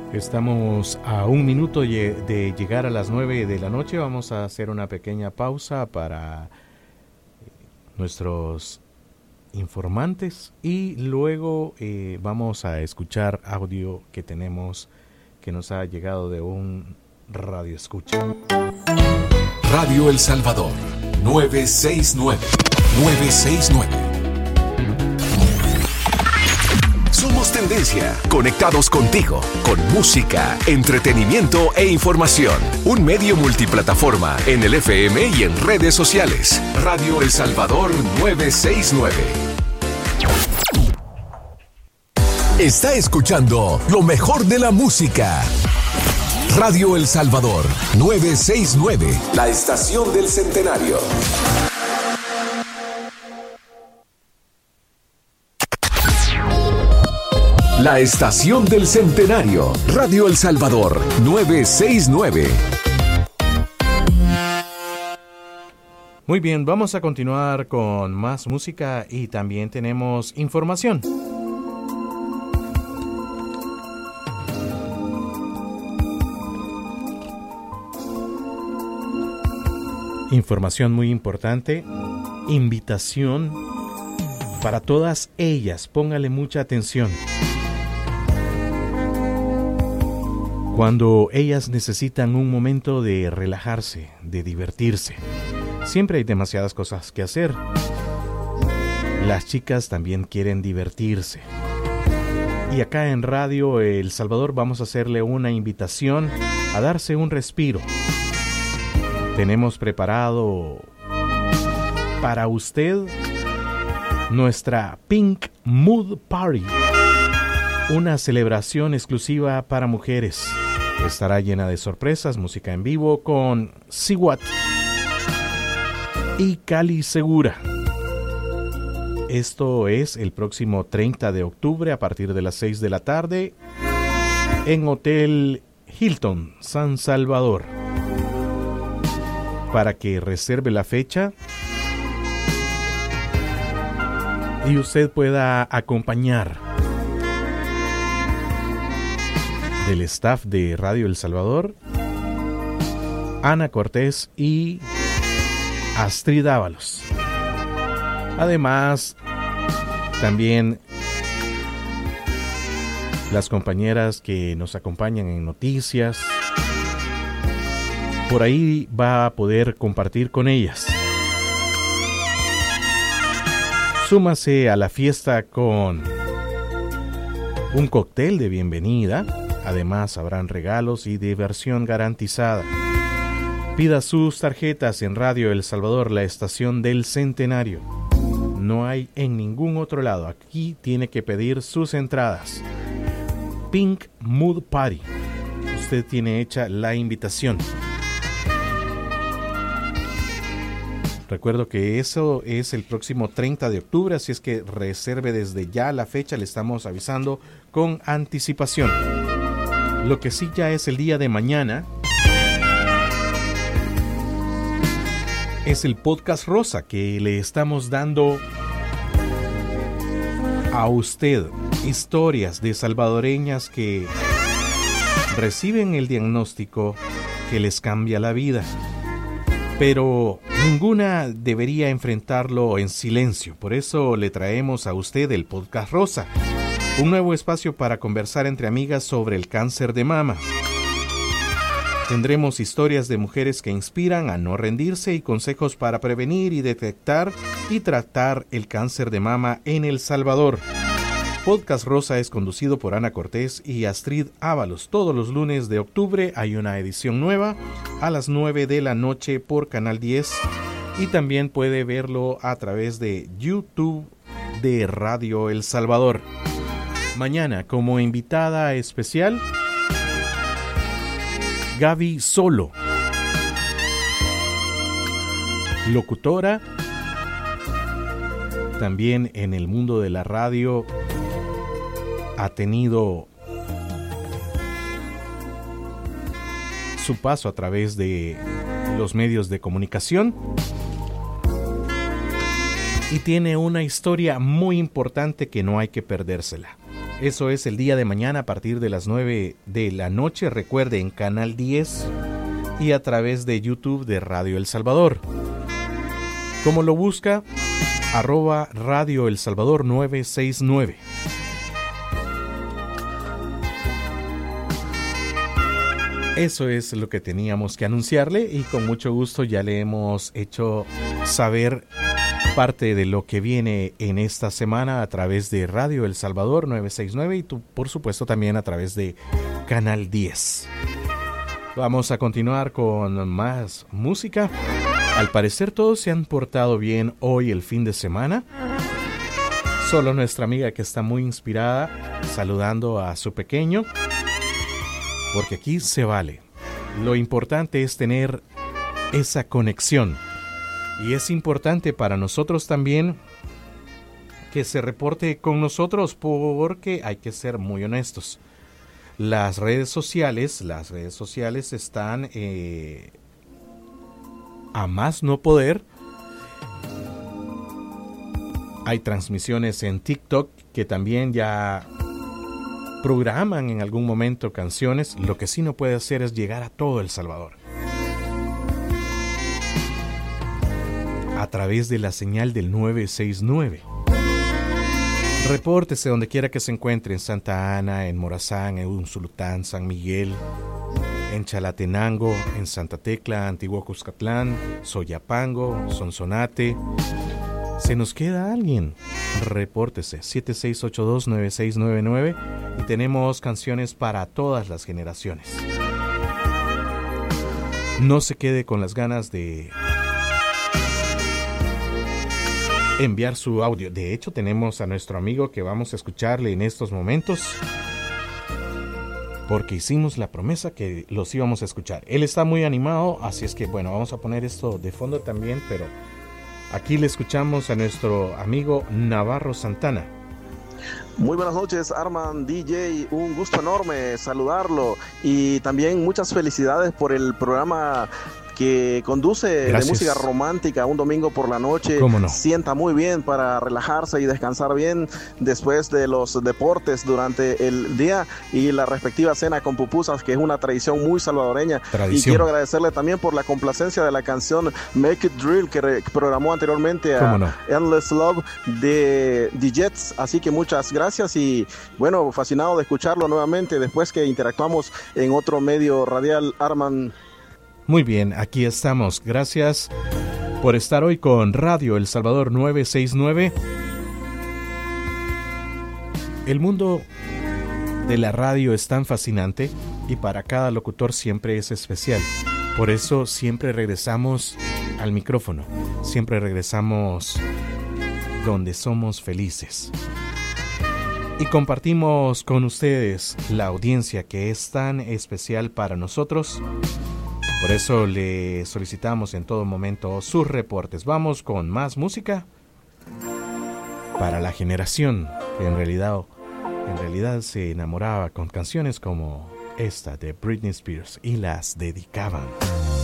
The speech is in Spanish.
Estamos a un minuto de llegar a las 9 de la noche. Vamos a hacer una pequeña pausa para nuestros informantes y luego vamos a escuchar audio que tenemos que nos ha llegado de un radio escucha. Radio El Salvador 969. Somos tendencia, conectados contigo, con música, entretenimiento e información. Un medio multiplataforma en el FM y en redes sociales. Radio El Salvador 969. Está escuchando lo mejor de la música. Radio El Salvador 969, la estación del centenario. La estación del centenario, Radio El Salvador 969. Muy bien, vamos a continuar con más música y también tenemos información. Información muy importante, invitación para todas ellas, póngale mucha atención. Cuando ellas necesitan un momento de relajarse, de divertirse, siempre hay demasiadas cosas que hacer. Las chicas también quieren divertirse. Y acá en Radio El Salvador vamos a hacerle una invitación a darse un respiro. Tenemos preparado para usted nuestra Pink Mood Party, una celebración exclusiva para mujeres. Estará llena de sorpresas, música en vivo con Siwat y Cali Segura. Esto es el próximo 30 de octubre a partir de las 6 de la tarde en Hotel Hilton San Salvador. Para que reserve la fecha y usted pueda acompañar del staff de Radio El Salvador, Ana Cortés y Astrid Ábalos. Además, también las compañeras que nos acompañan en noticias, por ahí va a poder compartir con ellas. Súmase a la fiesta con un cóctel de bienvenida. Además, habrán regalos y diversión garantizada. Pida sus tarjetas en Radio El Salvador, la estación del centenario. No hay en ningún otro lado. Aquí tiene que pedir sus entradas. Pink Mood Party. Usted tiene hecha la invitación. Recuerdo que eso es el próximo 30 de octubre, así es que reserve desde ya la fecha, le estamos avisando con anticipación. Lo que sí ya es el día de mañana es el podcast rosa que le estamos dando a usted. Historias de salvadoreñas que reciben el diagnóstico que les cambia la vida, pero ninguna debería enfrentarlo en silencio. Por eso le traemos a usted el podcast rosa, un nuevo espacio para conversar entre amigas sobre el cáncer de mama. Tendremos historias de mujeres que inspiran a no rendirse y consejos para prevenir y detectar y tratar el cáncer de mama en El Salvador. Podcast Rosa es conducido por Ana Cortés y Astrid Ábalos. Todos los lunes de octubre hay una edición nueva a las 9 de la noche por Canal 10 y también puede verlo a través de YouTube de Radio El Salvador. Mañana, como invitada especial, Gaby Solo, locutora, también en el mundo de la radio ha tenido su paso a través de los medios de comunicación y tiene una historia muy importante que no hay que perdérsela. Eso es el día de mañana a partir de las 9 de la noche. Recuerde, en Canal 10 y a través de YouTube de Radio El Salvador. ¿Cómo lo busca? @Radio El Salvador 969. Eso es lo que teníamos que anunciarle y con mucho gusto ya le hemos hecho saber parte de lo que viene en esta semana a través de Radio El Salvador 969 y por supuesto también a través de Canal 10. Vamos a continuar con más música. Al parecer todos se han portado bien hoy el fin de semana. Solo nuestra amiga que está muy inspirada saludando a su pequeño, porque aquí se vale. Lo importante es tener esa conexión. Y es importante para nosotros también que se reporte con nosotros, porque hay que ser muy honestos. Las redes sociales están a más no poder. Hay transmisiones en TikTok que también ya programan en algún momento canciones. Lo que sí no puede hacer es llegar a todo El Salvador a través de la señal del 969. Repórtese donde quiera que se encuentre, en Santa Ana, en Morazán, en Unsulután, San Miguel, en Chalatenango, en Santa Tecla, Antiguo Cuscatlán, Soyapango, Sonsonate. ¿Se nos queda alguien? Repórtese, 7682-9699, y tenemos canciones para todas las generaciones. No se quede con las ganas de enviar su audio. De hecho, tenemos a nuestro amigo que vamos a escucharle en estos momentos, porque hicimos la promesa que los íbamos a escuchar. Él está muy animado, así es que bueno, vamos a poner esto de fondo también, pero aquí le escuchamos a nuestro amigo Navarro Santana. Muy buenas noches, Arman DJ, un gusto enorme saludarlo y también muchas felicidades por el programa que conduce. Gracias. De música romántica un domingo por la noche. ¿Cómo no? Sienta muy bien para relajarse y descansar bien después de los deportes durante el día y la respectiva cena con pupusas, que es una tradición muy salvadoreña. Tradición. Y quiero agradecerle también por la complacencia de la canción Make It Drill que programó anteriormente a no? Endless Love de The Jets. Así que muchas gracias y bueno, fascinado de escucharlo nuevamente después que interactuamos en otro medio radial, Arman. Muy bien, aquí estamos. Gracias por estar hoy con Radio El Salvador 969. El mundo de la radio es tan fascinante y para cada locutor siempre es especial. Por eso siempre regresamos al micrófono. Siempre regresamos donde somos felices. Y compartimos con ustedes la audiencia que es tan especial para nosotros. Por eso le solicitamos en todo momento sus reportes. Vamos con más música para la generación que en realidad se enamoraba con canciones como esta de Britney Spears y las dedicaban.